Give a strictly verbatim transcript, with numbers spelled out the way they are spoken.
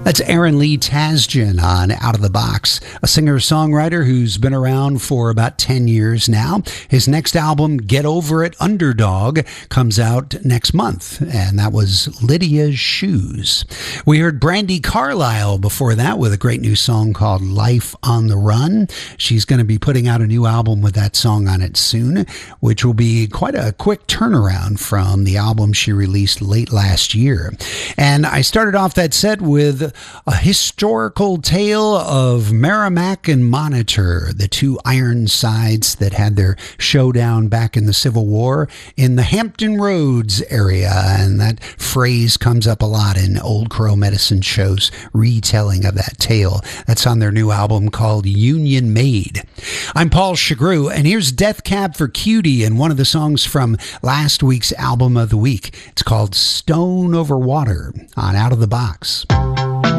That's Aaron Lee Tasjan on Out of the Box, a singer-songwriter who's been around for about ten years now. His next album, Get Over It, Underdog, comes out next month, and that was Lydia's Shoes. We heard Brandi Carlile before that with a great new song called Life on the Run. She's going to be putting out a new album with that song on it soon, which will be quite a quick turnaround from the album she released late last year. And I started off that set with a historical tale of Merrimack and Monitor, the two Ironsides that had their showdown back in the Civil War in the Hampton Roads area. And that phrase comes up a lot in Old Crow Medicine Show's retelling of that tale. That's on their new album called Union Made. I'm Paul Chagru, and here's Death Cab for Cutie and one of the songs from last week's album of the week. It's called Stone Over Water on Out of the Box.